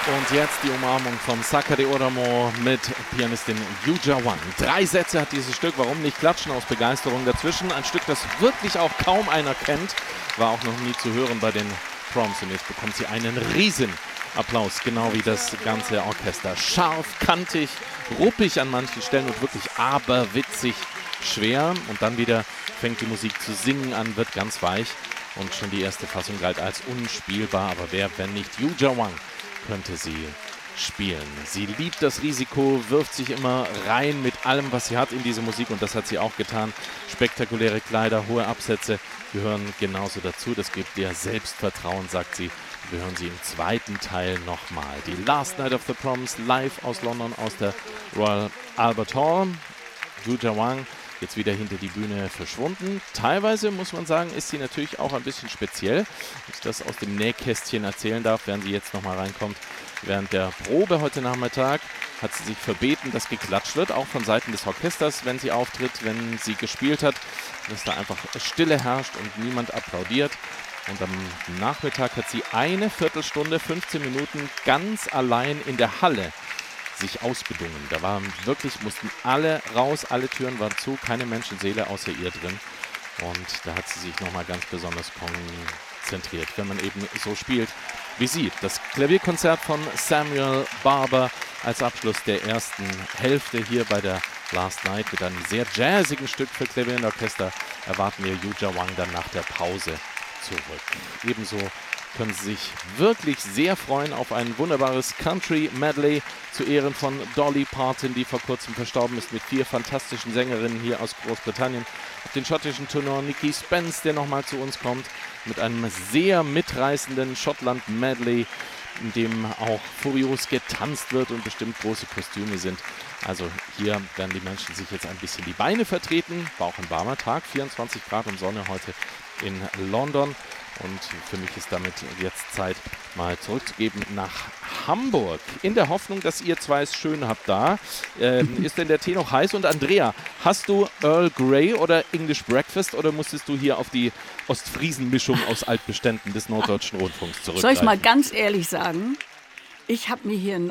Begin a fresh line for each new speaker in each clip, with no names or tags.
Und jetzt die Umarmung von Saka de Oramo mit Pianistin Yuja Wang. 3 Sätze hat dieses Stück, warum nicht klatschen aus Begeisterung dazwischen. Ein Stück, das wirklich auch kaum einer kennt, war auch noch nie zu hören bei den Proms. Und jetzt bekommt sie einen riesen Applaus, genau wie das ganze Orchester. Scharf, kantig, ruppig an manchen Stellen und wirklich aberwitzig schwer. Und dann wieder fängt die Musik zu singen an, wird ganz weich. Und schon die erste Fassung galt als unspielbar. Aber wer, wenn nicht Yuja Wang, könnte sie spielen. Sie liebt das Risiko, wirft sich immer rein mit allem, was sie hat in diese Musik, und das hat sie auch getan. Spektakuläre Kleider, hohe Absätze gehören genauso dazu. Das gibt ihr Selbstvertrauen, sagt sie. Wir hören sie im zweiten Teil nochmal. Die Last Night of the Proms, live aus London, aus der Royal Albert Hall. Yuja Wang jetzt wieder hinter die Bühne verschwunden. Teilweise, muss man sagen, ist sie natürlich auch ein bisschen speziell. Wenn ich das aus dem Nähkästchen erzählen darf, während sie jetzt nochmal reinkommt. Während der Probe heute Nachmittag hat sie sich verbeten, dass geklatscht wird, auch von Seiten des Orchesters, wenn sie auftritt, wenn sie gespielt hat, dass da einfach Stille herrscht und niemand applaudiert. Und am Nachmittag hat sie eine Viertelstunde, 15 Minuten ganz allein in der Halle sich ausbedungen. Da waren wirklich, mussten alle raus, alle Türen waren zu, keine Menschenseele außer ihr drin. Und da hat sie sich nochmal ganz besonders konzentriert, wenn man eben so spielt wie sie. Das Klavierkonzert von Samuel Barber als Abschluss der ersten Hälfte hier bei der Last Night mit einem sehr jazzigen Stück für Klavier und Orchester erwarten wir Yuja Wang dann nach der Pause zurück. Ebenso können Sie sich wirklich sehr freuen auf ein wunderbares Country-Medley zu Ehren von Dolly Parton, die vor kurzem verstorben ist, mit 4 fantastischen Sängerinnen hier aus Großbritannien. Auf den schottischen Tenor Nicky Spence, der nochmal zu uns kommt, mit einem sehr mitreißenden Schottland-Medley, in dem auch furios getanzt wird und bestimmt große Kostüme sind. Also hier werden die Menschen sich jetzt ein bisschen die Beine vertreten. War auch ein warmer Tag, 24 Grad und Sonne heute in London. Und für mich ist damit jetzt Zeit, mal zurückzugeben nach Hamburg. In der Hoffnung, dass ihr zwei es schön habt da. Ist denn der Tee noch heiß? Und Andrea, hast du Earl Grey oder English Breakfast oder musstest du hier auf die Ostfriesen-Mischung aus Altbeständen des Norddeutschen Rundfunks zurückgreifen?
Soll ich mal ganz ehrlich sagen? Ich habe mir hier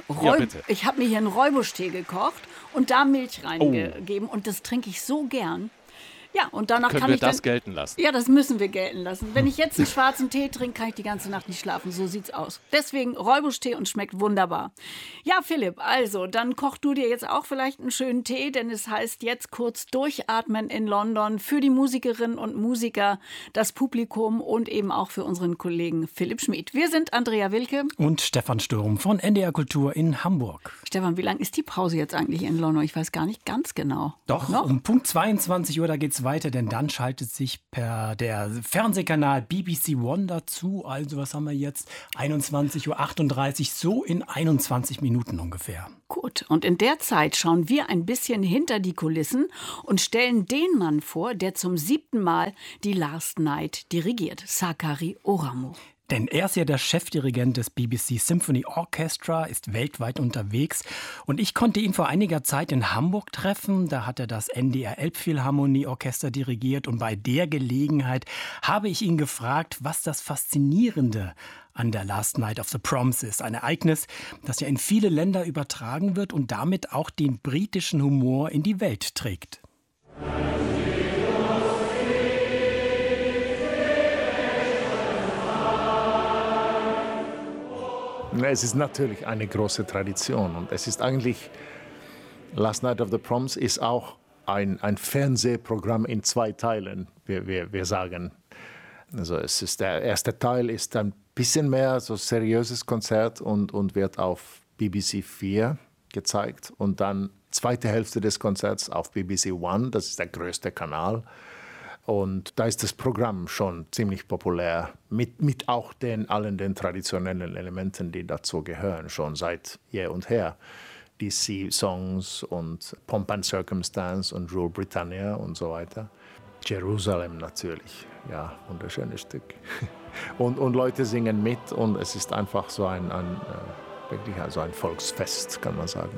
einen Räubusch-Tee gekocht und da Milch reingegeben. Und das trinke ich so gern. Ja, und danach
können
kann
wir
ich dann,
das gelten lassen?
Ja, das müssen wir gelten lassen. Wenn ich jetzt einen schwarzen Tee trinke, kann ich die ganze Nacht nicht schlafen. So sieht's aus. Deswegen Räubusch-Tee und schmeckt wunderbar. Ja, Philipp, also, dann koch du dir jetzt auch vielleicht einen schönen Tee, denn es heißt jetzt kurz durchatmen in London für die Musikerinnen und Musiker, das Publikum und eben auch für unseren Kollegen Philipp Schmid. Wir sind Andrea Wilke
und Stefan Sturm von NDR Kultur in Hamburg.
Stefan, wie lang ist die Pause jetzt eigentlich in London? Ich weiß gar nicht ganz genau.
Doch,
noch?
Um Punkt 22 Uhr, da geht's weiter, denn dann schaltet sich der Fernsehkanal BBC One dazu. Also was haben wir jetzt? 21.38 Uhr, so in 21 Minuten ungefähr.
Gut, und in der Zeit schauen wir ein bisschen hinter die Kulissen und stellen den Mann vor, der zum 7. Mal die Last Night dirigiert, Saka de Oramo.
Denn er ist ja der Chefdirigent des BBC Symphony Orchestra, ist weltweit unterwegs. Und ich konnte ihn vor einiger Zeit in Hamburg treffen. Da hat er das NDR Elbphilharmonie Orchester dirigiert. Und bei der Gelegenheit habe ich ihn gefragt, was das Faszinierende an der Last Night of the Proms ist. Ein Ereignis, das ja in viele Länder übertragen wird und damit auch den britischen Humor in die Welt trägt.
Es ist natürlich eine große Tradition und es ist eigentlich, Last Night of the Proms ist auch ein Fernsehprogramm in 2 Teilen, wir sagen. Also es ist der erste Teil ist ein bisschen mehr so seriöses Konzert und wird auf BBC 4 gezeigt und dann zweite Hälfte des Konzerts auf BBC One, das ist der größte Kanal. Und da ist das Programm schon ziemlich populär, mit auch allen den traditionellen Elementen, die dazu gehören, schon seit je und her. Die Sea-Songs und Pomp and Circumstance und Rule Britannia und so weiter. Jerusalem natürlich, ja, wunderschönes Stück. Und Leute singen mit und es ist einfach so wirklich also ein Volksfest, kann man sagen.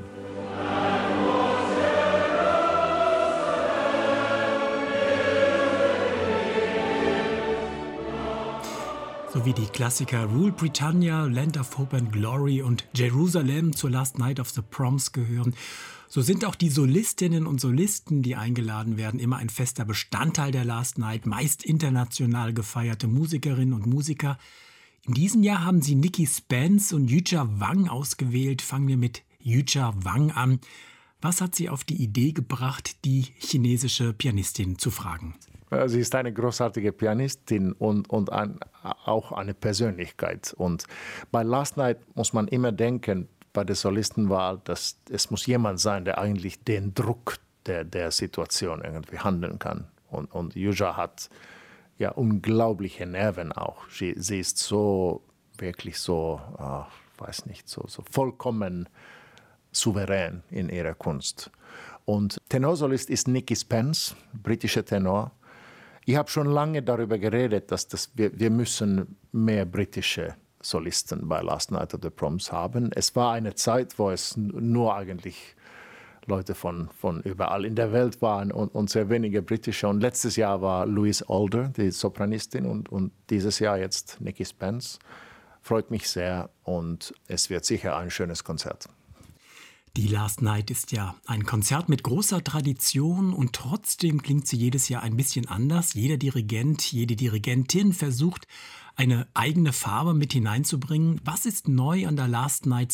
sowie die Klassiker Rule Britannia, Land of Hope and Glory und Jerusalem zur Last Night of the Proms gehören, so sind auch die Solistinnen und Solisten, die eingeladen werden, immer ein fester Bestandteil der Last Night, meist international gefeierte Musikerinnen und Musiker. In diesem Jahr haben sie Nikki Spence und Yuja Wang ausgewählt. Fangen wir mit Yuja Wang an. Was hat sie auf die Idee gebracht, die chinesische Pianistin zu fragen?
Sie ist eine großartige Pianistin und auch eine Persönlichkeit. Und bei Last Night muss man immer denken, bei der Solistenwahl, dass es muss jemand sein, der eigentlich den Druck der Situation irgendwie handeln kann. Und Yuja hat ja unglaubliche Nerven auch. Sie ist so, wirklich so, weiß nicht, so vollkommen souverän in ihrer Kunst. Und Tenorsolist ist Nikki Spence, britischer Tenor. Ich habe schon lange darüber geredet, dass wir müssen mehr britische Solisten bei Last Night of the Proms haben. Es war eine Zeit, wo es nur eigentlich Leute von überall in der Welt waren und sehr wenige britische. Und letztes Jahr war Louise Alder, die Sopranistin, und dieses Jahr jetzt Nikki Spence. Freut mich sehr und es wird sicher ein schönes Konzert.
Die Last Night ist ja ein Konzert mit großer Tradition und trotzdem klingt sie jedes Jahr ein bisschen anders. Jeder Dirigent, jede Dirigentin versucht, eine eigene Farbe mit hineinzubringen. Was ist neu an der Last Night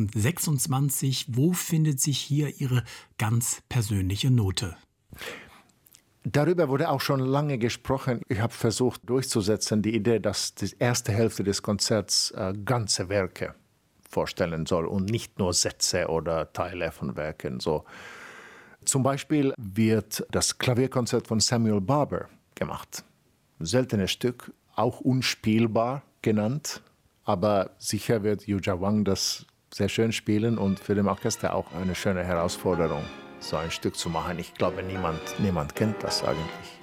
2026? Wo findet sich hier Ihre ganz persönliche Note?
Darüber wurde auch schon lange gesprochen. Ich habe versucht durchzusetzen, die Idee, dass die erste Hälfte des Konzerts ganze Werke vorstellen soll und nicht nur Sätze oder Teile von Werken. So. Zum Beispiel wird das Klavierkonzert von Samuel Barber gemacht. Ein seltenes Stück, auch unspielbar genannt, aber sicher wird Yuja Wang das sehr schön spielen und für das Orchester auch eine schöne Herausforderung, so ein Stück zu machen. Ich glaube, niemand kennt das eigentlich.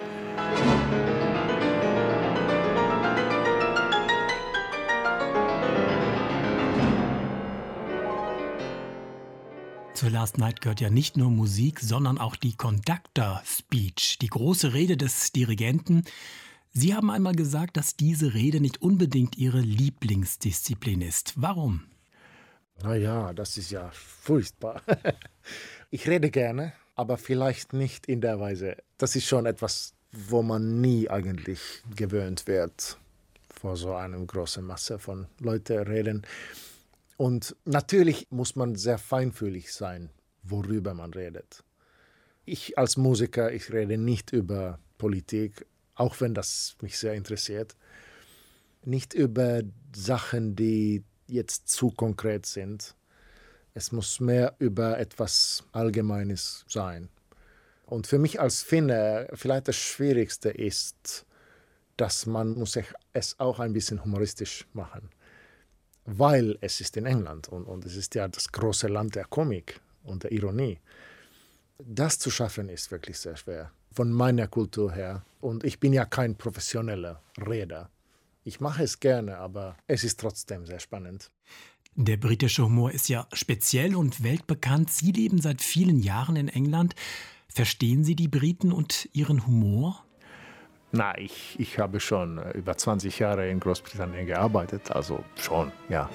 Zur Last Night gehört ja nicht nur Musik, sondern auch die Conductor Speech, die große Rede des Dirigenten. Sie haben einmal gesagt, dass diese Rede nicht unbedingt Ihre Lieblingsdisziplin ist. Warum?
Naja, das ist ja furchtbar. Ich rede gerne, aber vielleicht nicht in der Weise. Das ist schon etwas, wo man nie eigentlich gewöhnt wird, vor so einer großen Masse von Leuten reden. Und natürlich muss man sehr feinfühlig sein, worüber man redet. Ich als Musiker, ich rede nicht über Politik, auch wenn das mich sehr interessiert. Nicht über Sachen, die jetzt zu konkret sind. Es muss mehr über etwas Allgemeines sein. Und für mich als Finne vielleicht das Schwierigste ist, dass man muss es auch ein bisschen humoristisch machen. Weil es ist in England und es ist ja das große Land der Komik und der Ironie. Das zu schaffen ist wirklich sehr schwer, von meiner Kultur her. Und ich bin ja kein professioneller Redner. Ich mache es gerne, aber es ist trotzdem sehr spannend.
Der britische Humor ist ja speziell und weltbekannt. Sie leben seit vielen Jahren in England. Verstehen Sie die Briten und ihren Humor?
Na, ich habe schon über 20 Jahre in Großbritannien gearbeitet, also schon, ja.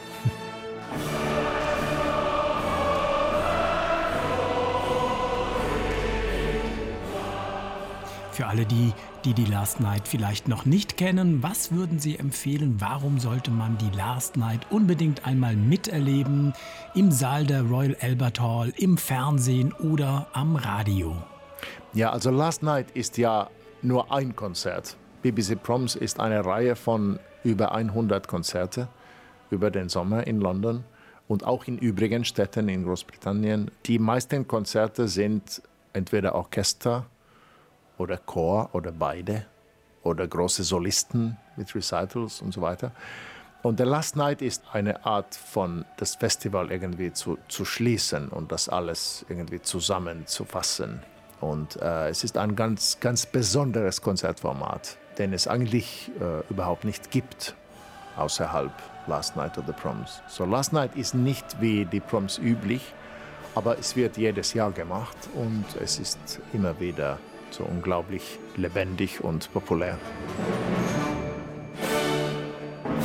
Für alle die Last Night vielleicht noch nicht kennen, was würden Sie empfehlen? Warum sollte man die Last Night unbedingt einmal miterleben? Im Saal der Royal Albert Hall, im Fernsehen oder am Radio?
Ja, also Last Night ist ja nur ein Konzert. BBC Proms ist eine Reihe von über 100 Konzerte über den Sommer in London und auch in übrigen Städten in Großbritannien. Die meisten Konzerte sind entweder Orchester oder Chor oder beide oder große Solisten mit Recitals und so weiter. Und der Last Night ist eine Art von das Festival irgendwie zu schließen und das alles irgendwie zusammenzufassen. Und es ist ein ganz, ganz besonderes Konzertformat, den es eigentlich überhaupt nicht gibt außerhalb Last Night of the Proms. So Last Night ist nicht wie die Proms üblich, aber es wird jedes Jahr gemacht und es ist immer wieder so unglaublich lebendig und populär.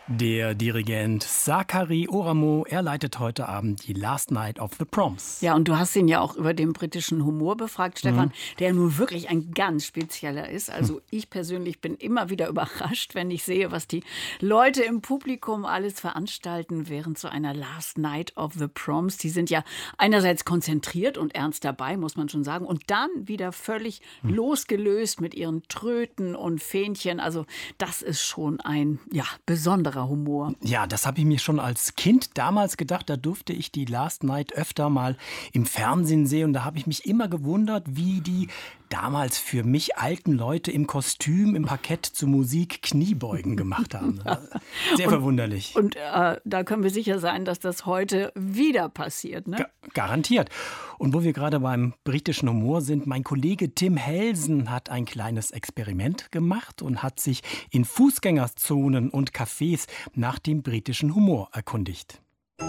Der Dirigent Sakari Oramo, er leitet heute Abend die Last Night of the Proms.
Ja, und du hast ihn ja auch über den britischen Humor befragt, Stefan, der nun wirklich ein ganz spezieller ist. Also ich persönlich bin immer wieder überrascht, wenn ich sehe, was die Leute im Publikum alles veranstalten während so einer Last Night of the Proms. Die sind ja einerseits konzentriert und ernst dabei, muss man schon sagen, und dann wieder völlig losgelöst mit ihren Tröten und Fähnchen. Also das ist schon ein besonderer Humor.
Ja, das habe ich mir schon als Kind damals gedacht. Da durfte ich die Last Night öfter mal im Fernsehen sehen. Und da habe ich mich immer gewundert, wie die damals für mich alten Leute im Kostüm, im Parkett zu Musik Kniebeugen gemacht haben. Sehr verwunderlich.
Und da können wir sicher sein, dass das heute wieder passiert, ne?
Garantiert. Und wo wir gerade beim britischen Humor sind, mein Kollege Tim Helsen hat ein kleines Experiment gemacht und hat sich in Fußgängerzonen und Cafés nach dem britischen Humor erkundigt.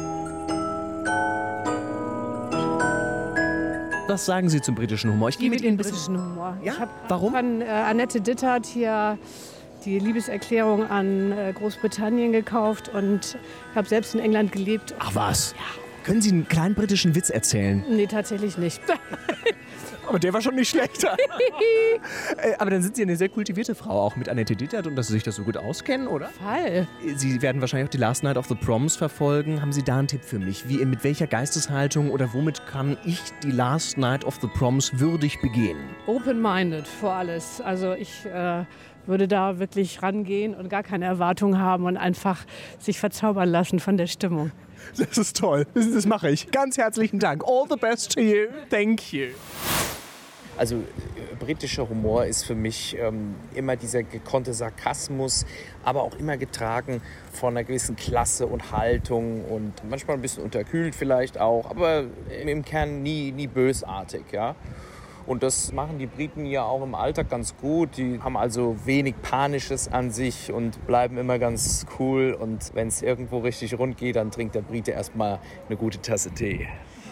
Was sagen Sie zum britischen Humor?
Ich liebe den britischen Humor.
Ja?
Ich habe
Warum?
von Annette Dittert hier die Liebeserklärung an Großbritannien gekauft und habe selbst in England gelebt.
Ach was? Ja. Können Sie einen kleinen britischen Witz erzählen?
Nee, tatsächlich nicht.
Aber der war schon nicht schlechter. Aber dann sind Sie eine sehr kultivierte Frau, auch mit Annette Dittert, und dass Sie sich das so gut auskennen, oder?
Fall.
Sie werden wahrscheinlich auch die Last Night of the Proms verfolgen. Haben Sie da einen Tipp für mich? Mit welcher Geisteshaltung oder womit kann ich die Last Night of the Proms würdig begehen?
Open-minded vor alles. Also ich würde da wirklich rangehen und gar keine Erwartungen haben und einfach sich verzaubern lassen von der Stimmung.
Das ist toll. Das mache ich. Ganz herzlichen Dank. All the best to you. Thank you.
Also britischer Humor ist für mich immer dieser gekonnte Sarkasmus, aber auch immer getragen von einer gewissen Klasse und Haltung und manchmal ein bisschen unterkühlt vielleicht auch, aber im Kern nie bösartig, ja. Und das machen die Briten ja auch im Alltag ganz gut. Die haben also wenig Panisches an sich und bleiben immer ganz cool. Und wenn es irgendwo richtig rund geht, dann trinkt der Brite erstmal eine gute Tasse Tee.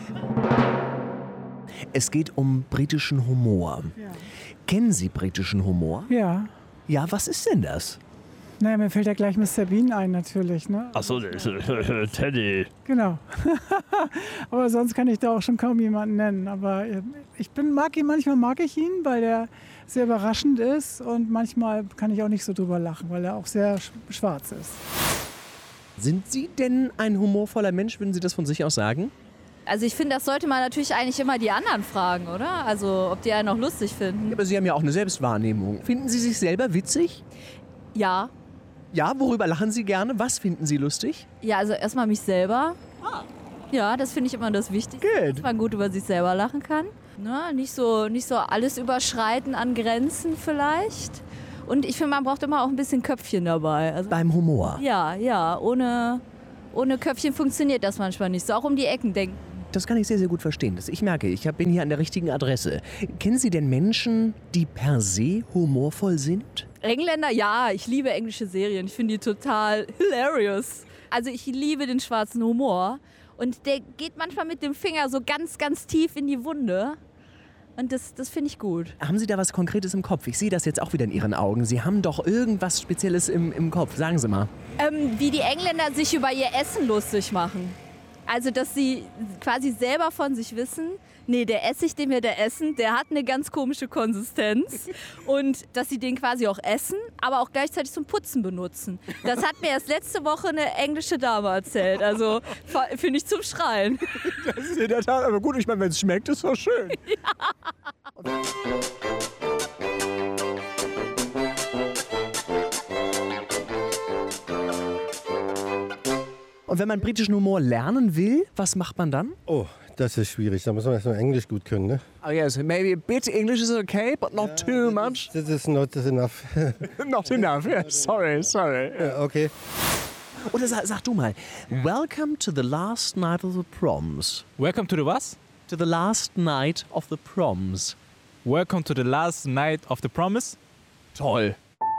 Es geht um britischen Humor. Ja. Kennen Sie britischen Humor?
Ja.
Ja, was ist denn das?
Naja, mir fällt ja gleich Mr. Bean ein natürlich, ne?
Ach so, Teddy.
Genau. Aber sonst kann ich da auch schon kaum jemanden nennen. Aber manchmal mag ich ihn, weil er sehr überraschend ist. Und manchmal kann ich auch nicht so drüber lachen, weil er auch sehr schwarz ist.
Sind Sie denn ein humorvoller Mensch, würden Sie das von sich aus sagen?
Also ich finde, das sollte man natürlich eigentlich immer die anderen fragen, oder? Also ob die einen auch lustig finden.
Aber Sie haben ja auch eine Selbstwahrnehmung. Finden Sie sich selber witzig?
Ja.
Ja, worüber lachen Sie gerne? Was finden Sie lustig?
Ja, also erstmal mich selber. Ja, das finde ich immer das Wichtigste, dass man gut über sich selber lachen kann. Ne? Nicht so alles überschreiten an Grenzen vielleicht. Und ich finde, man braucht immer auch ein bisschen Köpfchen dabei. Also,
beim Humor?
Ja, ohne Köpfchen funktioniert das manchmal nicht. So auch um die Ecken denken.
Das kann ich sehr, sehr gut verstehen. Ich merke, ich bin hier an der richtigen Adresse. Kennen Sie denn Menschen, die per se humorvoll sind?
Engländer, ja. Ich liebe englische Serien. Ich finde die total hilarious. Also ich liebe den schwarzen Humor. Und der geht manchmal mit dem Finger so ganz, ganz tief in die Wunde. Und das finde ich gut.
Haben Sie da was Konkretes im Kopf? Ich sehe das jetzt auch wieder in Ihren Augen. Sie haben doch irgendwas Spezielles im Kopf. Sagen Sie mal.
Wie die Engländer sich über ihr Essen lustig machen. Also, dass sie quasi selber von sich wissen, nee, der Essig, den wir da essen, der hat eine ganz komische Konsistenz. Und dass sie den quasi auch essen, aber auch gleichzeitig zum Putzen benutzen. Das hat mir erst letzte Woche eine englische Dame erzählt. Also, finde ich zum Schreien.
Das ist in der Tat, aber gut, ich meine, wenn es schmeckt, ist doch schön. Ja. Und wenn man britischen Humor lernen will, was macht man dann?
Oh, das ist schwierig. Da muss man erstmal Englisch gut können, ne?
Oh yes, maybe a bit English is okay, but not too much.
This is not enough.
Not enough, yeah. Sorry.
Ja, okay.
Oder sag du mal, welcome to the last night of the proms.
Welcome to the was?
To the last night of the proms.
Welcome to the last night of the promise.
Toll.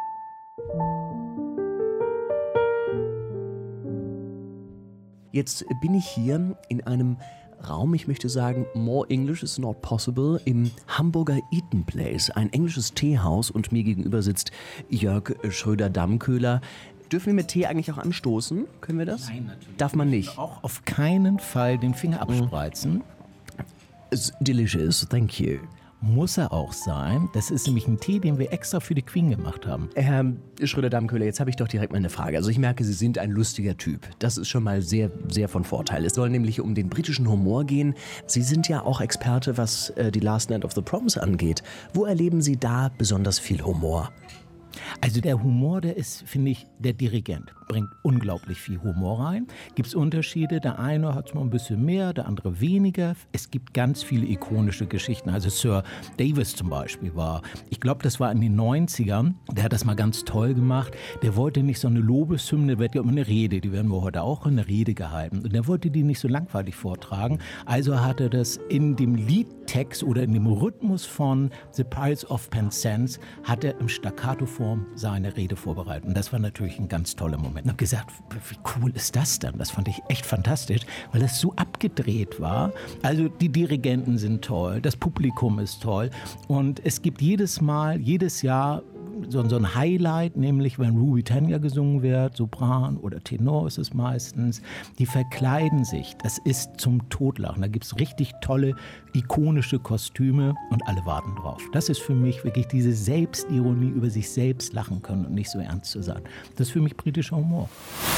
Jetzt bin ich hier in einem Raum, ich möchte sagen, more English is not possible, im Hamburger Eaton Place, ein englisches Teehaus, und mir gegenüber sitzt Jörg Schröder-Dammköhler. Dürfen wir mit Tee eigentlich auch anstoßen? Können wir das?
Nein, natürlich.
Darf man nicht?
Auch auf keinen Fall den Finger abspreizen.
It's delicious, thank you.
Muss er auch sein. Das ist nämlich ein Tee, den wir extra für die Queen gemacht haben.
Herr Schröder-Dammköhler, jetzt habe ich doch direkt mal eine Frage. Also ich merke, Sie sind ein lustiger Typ. Das ist schon mal sehr, sehr von Vorteil. Es soll nämlich um den britischen Humor gehen. Sie sind ja auch Experte, was die Last Night of the Proms angeht. Wo erleben Sie da besonders viel Humor?
Also der Humor, der ist, finde ich, der Dirigent bringt unglaublich viel Humor rein. Gibt es Unterschiede? Der eine hat es mal ein bisschen mehr, der andere weniger. Es gibt ganz viele ikonische Geschichten. Also Sir Davis zum Beispiel war, ich glaube, das war in den 90ern, der hat das mal ganz toll gemacht. Der wollte nicht so eine Lobeshymne, wird ja immer eine Rede, die werden wir heute auch in der Rede gehalten. Und der wollte die nicht so langweilig vortragen. Also hat er das in dem Liedtext oder in dem Rhythmus von The Pirates of Penzance, hat er im Staccato-Form seine Rede vorbereitet. Und das war natürlich ein ganz toller Moment. Und ich habe gesagt, wie cool ist das denn? Das fand ich echt fantastisch, weil das so abgedreht war. Also die Dirigenten sind toll, das Publikum ist toll. Und es gibt jedes Jahr so ein Highlight, nämlich wenn Ruby Tanya gesungen wird, Sopran oder Tenor ist es meistens. Die verkleiden sich. Das ist zum Totlachen. Da gibt es richtig tolle, ikonische Kostüme und alle warten drauf. Das ist für mich wirklich diese Selbstironie, über sich selbst lachen können und nicht so ernst zu sein. Das ist für mich britischer Humor.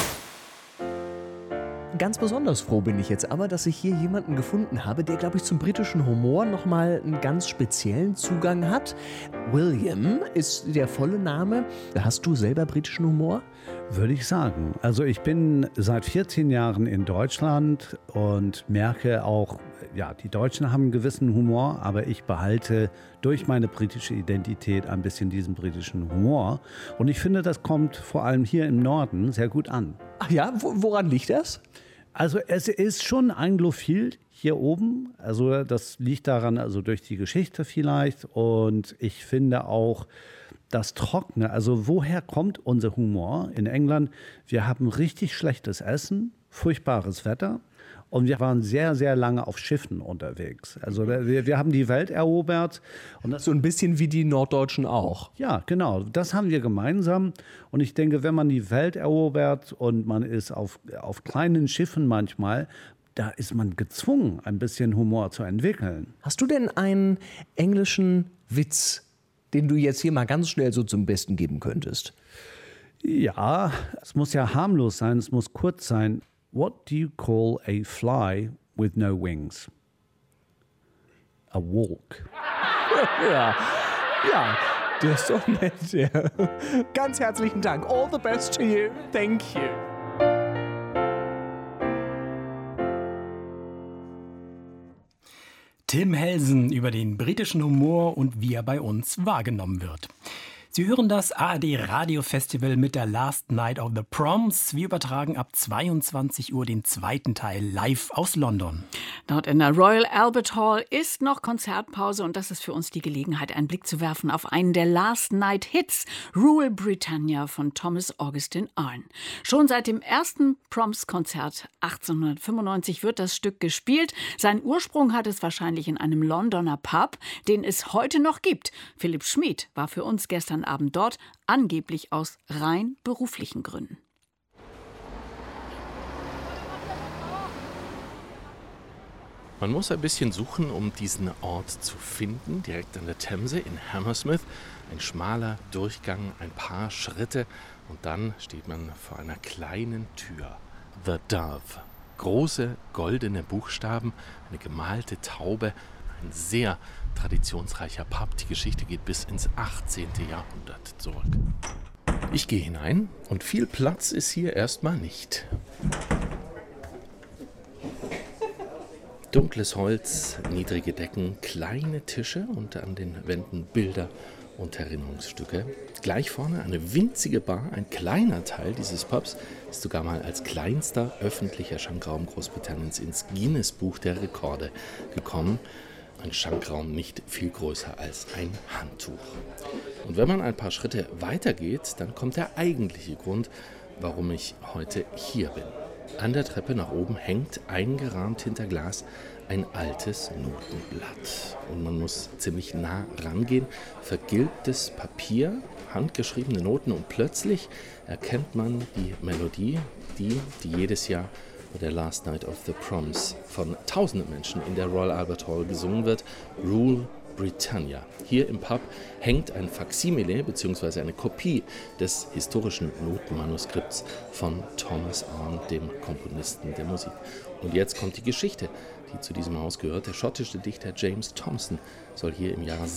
Ganz besonders froh bin ich jetzt aber, dass ich hier jemanden gefunden habe, der, glaube ich, zum britischen Humor nochmal einen ganz speziellen Zugang hat. William ist der volle Name. Hast du selber britischen Humor?
Würde ich sagen. Also ich bin seit 14 Jahren in Deutschland und merke auch, ja, die Deutschen haben einen gewissen Humor, aber ich behalte durch meine britische Identität ein bisschen diesen britischen Humor. Und ich finde, das kommt vor allem hier im Norden sehr gut an.
Ach ja, woran liegt das?
Also es ist schon anglophil hier oben. Also das liegt daran, also durch die Geschichte vielleicht. Und ich finde auch das Trockene, also woher kommt unser Humor in England? Wir haben richtig schlechtes Essen, furchtbares Wetter. Und wir waren sehr, sehr lange auf Schiffen unterwegs. Also wir haben die Welt erobert. Und das
so ein bisschen wie die Norddeutschen auch.
Ja, genau. Das haben wir gemeinsam. Und ich denke, wenn man die Welt erobert und man ist auf kleinen Schiffen manchmal, da ist man gezwungen, ein bisschen Humor zu entwickeln.
Hast du denn einen englischen Witz, den du jetzt hier mal ganz schnell so zum Besten geben könntest?
Ja, es muss ja harmlos sein, es muss kurz sein. What do you call a fly with no wings? A walk.
Ja, das ist doch nett. Ja. Ganz herzlichen Dank. All the best to you. Thank you.
Tim Helsen über den britischen Humor und wie er bei uns wahrgenommen wird. Sie hören das ARD-Radio-Festival mit der Last Night of the Proms. Wir übertragen ab 22 Uhr den zweiten Teil live aus London.
Dort in der Royal Albert Hall ist noch Konzertpause und das ist für uns die Gelegenheit, einen Blick zu werfen auf einen der Last Night Hits, Rule Britannia von Thomas Augustin Arne. Schon seit dem ersten Proms-Konzert 1895 wird das Stück gespielt. Seinen Ursprung hat es wahrscheinlich in einem Londoner Pub, den es heute noch gibt. Philipp Schmid war für uns gestern Abend dort, angeblich aus rein beruflichen Gründen.
Man muss ein bisschen suchen, um diesen Ort zu finden, direkt an der Themse in Hammersmith. Ein schmaler Durchgang, ein paar Schritte und dann steht man vor einer kleinen Tür. The Dove. Große goldene Buchstaben, eine gemalte Taube, ein sehr traditionsreicher Pub. Die Geschichte geht bis ins 18. Jahrhundert zurück. Ich gehe hinein und viel Platz ist hier erstmal nicht. Dunkles Holz, niedrige Decken, kleine Tische und an den Wänden Bilder und Erinnerungsstücke. Gleich vorne eine winzige Bar, ein kleiner Teil dieses Pubs ist sogar mal als kleinster öffentlicher Schankraum Großbritanniens ins Guinness-Buch der Rekorde gekommen. Ein Schankraum nicht viel größer als ein Handtuch. Und wenn man ein paar Schritte weiter geht, dann kommt der eigentliche Grund, warum ich heute hier bin. An der Treppe nach oben hängt eingerahmt hinter Glas ein altes Notenblatt. Und man muss ziemlich nah rangehen. Vergilbtes Papier, handgeschriebene Noten und plötzlich erkennt man die Melodie, die jedes Jahr bei der Last Night of the Proms von tausenden Menschen in der Royal Albert Hall gesungen wird. Rule Britannia. Hier im Pub hängt ein Faksimile bzw. eine Kopie des historischen Notenmanuskripts von Thomas Arne, dem Komponisten der Musik. Und jetzt kommt die Geschichte, die zu diesem Haus gehört. Der schottische Dichter James Thomson soll hier im Jahre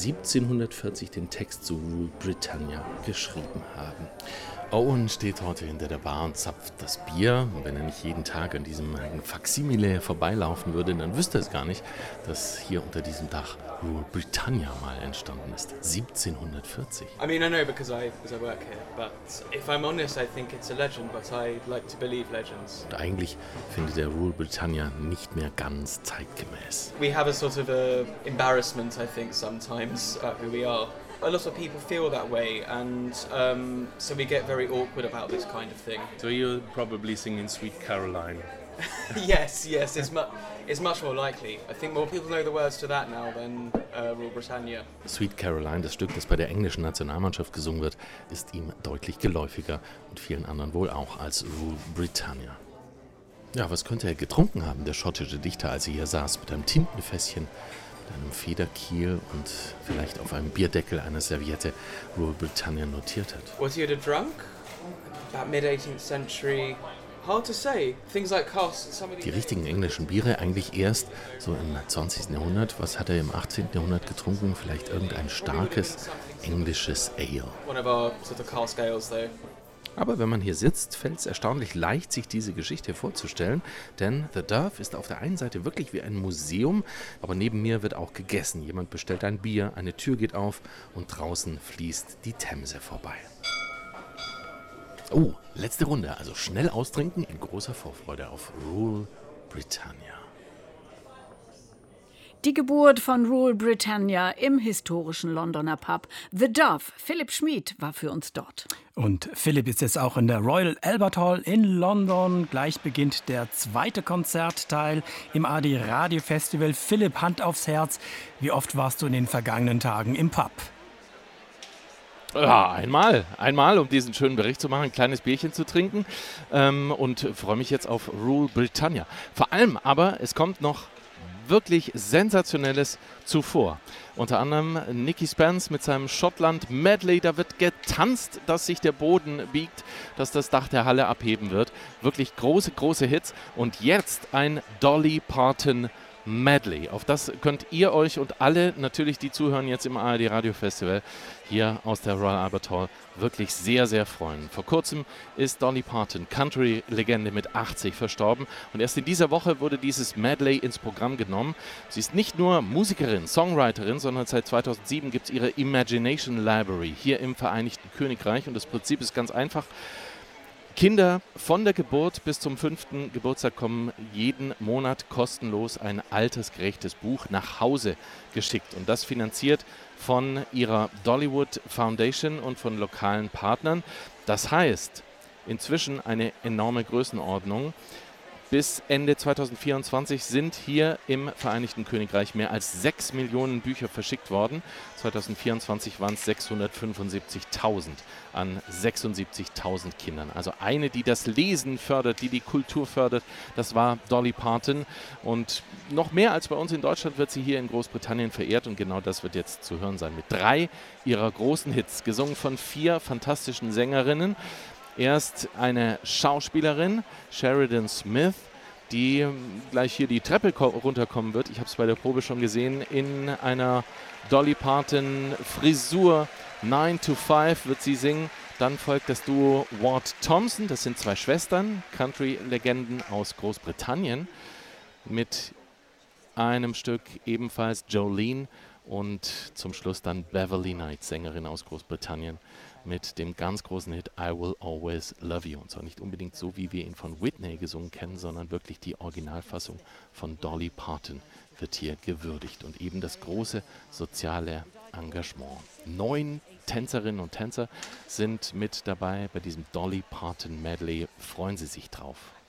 1740 den Text zu Rule Britannia geschrieben haben. Owen steht heute hinter der Bar und zapft das Bier. Und wenn er nicht jeden Tag an diesem Faksimile vorbeilaufen würde, dann wüsste er es gar nicht, dass hier unter diesem Dach Rule Britannia mal entstanden ist. 1740.
I mean, I know because I work here, but if I'm honest, I think it's a legend, but I like to believe legends.
Und eigentlich findet der Rule Britannia nicht mehr ganz zeitgemäß.
We have a sort of a embarrassment, I think, sometimes about who we are. A lot of people feel that way, and so we get very awkward about this kind of thing.
So you're probably singing Sweet Caroline.
Yes, it's much more likely. I think more people know the words to that now than Rule Britannia.
Sweet Caroline, das Stück, das bei der englischen Nationalmannschaft gesungen wird, ist ihm deutlich geläufiger und vielen anderen wohl auch als Rule Britannia. Ja, was könnte er getrunken haben, der schottische Dichter, als er hier saß mit einem Tintenfässchen, mit einem Federkiel und vielleicht auf einem Bierdeckel einer Serviette Rule Britannia notiert hat?
Was he drunk? About mid-18th century. Hard to say. Things like casts.
Die richtigen englischen Biere eigentlich erst so im 20. Jahrhundert. Was hat er im 18. Jahrhundert getrunken? Vielleicht irgendein starkes englisches Ale.
One of our sort of cask ales, though.
Aber wenn man hier sitzt, fällt es erstaunlich leicht, sich diese Geschichte vorzustellen, denn The Dove ist auf der einen Seite wirklich wie ein Museum, aber neben mir wird auch gegessen. Jemand bestellt ein Bier, eine Tür geht auf und draußen fließt die Themse vorbei. Oh, letzte Runde, also schnell austrinken in großer Vorfreude auf Rule Britannia.
Die Geburt von Rule Britannia im historischen Londoner Pub The Dove. Philipp Schmid war für uns dort.
Und Philipp ist jetzt auch in der Royal Albert Hall in London. Gleich beginnt der zweite Konzertteil im ARD Radio Festival. Philipp, Hand aufs Herz, wie oft warst du in den vergangenen Tagen im Pub?
Ja, einmal, um diesen schönen Bericht zu machen, ein kleines Bierchen zu trinken und freue mich jetzt auf Rule Britannia. Vor allem aber, es kommt noch wirklich Sensationelles zuvor. Unter anderem Nicky Spence mit seinem Schottland-Medley. Da wird getanzt, dass sich der Boden biegt, dass das Dach der Halle abheben wird. Wirklich große Hits. Und jetzt ein Dolly Parton Medley. Auf das könnt ihr euch und alle natürlich, die zuhören jetzt im ARD Radio Festival hier aus der Royal Albert Hall, wirklich sehr freuen. Vor kurzem ist Dolly Parton, Country-Legende, mit 80 verstorben und erst in dieser Woche wurde dieses Medley ins Programm genommen. Sie ist nicht nur Musikerin, Songwriterin, sondern seit 2007 gibt es ihre Imagination Library hier im Vereinigten Königreich und das Prinzip ist ganz einfach. Kinder von der Geburt bis zum 5. Geburtstag kommen jeden Monat kostenlos ein altersgerechtes Buch nach Hause geschickt. Und das finanziert von ihrer Dollywood Foundation und von lokalen Partnern. Das heißt, inzwischen eine enorme Größenordnung. Bis Ende 2024 sind hier im Vereinigten Königreich mehr als 6 Millionen Bücher verschickt worden. 2024 waren es 675.000 an 76.000 Kindern. Also eine, die das Lesen fördert, die Kultur fördert, das war Dolly Parton. Und noch mehr als bei uns in Deutschland wird sie hier in Großbritannien verehrt. Und genau das wird jetzt zu hören sein mit 3 ihrer großen Hits, gesungen von 4 fantastischen Sängerinnen. Erst eine Schauspielerin, Sheridan Smith, die gleich hier die Treppe runterkommen wird. Ich habe es bei der Probe schon gesehen, in einer Dolly Parton Frisur. 9 to 5 wird sie singen. Dann folgt das Duo Ward Thompson, das sind 2 Schwestern, Country-Legenden aus Großbritannien, mit einem Stück ebenfalls Jolene und zum Schluss dann Beverly Knight, Sängerin aus Großbritannien, mit dem ganz großen Hit I Will Always Love You. Und zwar nicht unbedingt so, wie wir ihn von Whitney gesungen kennen, sondern wirklich die Originalfassung von Dolly Parton wird hier gewürdigt. Und eben das große soziale Engagement. 9 Tänzerinnen und Tänzer sind mit dabei bei diesem Dolly Parton Medley. Freuen Sie sich drauf.